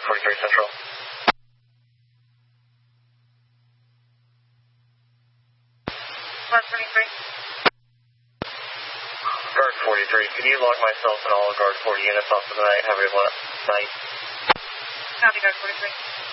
43 Central. Guard 43. Guard 43, can you log myself and all of Guard 40 units off for the night? Have a good night. Copy, Guard 43.